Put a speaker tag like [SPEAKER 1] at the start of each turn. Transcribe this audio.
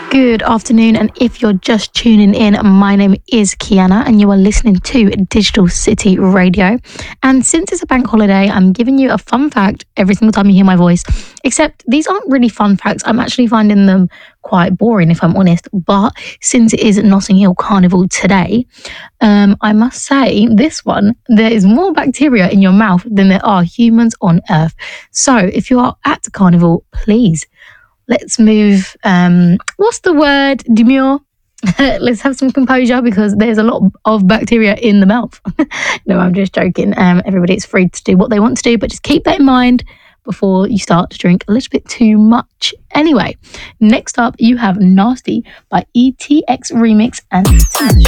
[SPEAKER 1] Good afternoon, and if you're just tuning in, my name is Kiana and you are listening to Digital City Radio. And since it's a bank holiday, I'm giving you a fun fact every single time you hear my voice, except these aren't really fun facts. I'm actually finding them quite boring, if I'm honest. But since it is Notting Hill Carnival today, I must say this one, there is more bacteria in your mouth than there are humans on Earth. So if you are at the Carnival, please, let's move, what's the word? Demure? Let's have some composure because there's a lot of bacteria in the mouth. No, I'm just joking. Everybody is free to do what they want to do, but just keep that in mind before you start to drink a little bit too much. Anyway, next up you have Nasty by ETX Remix and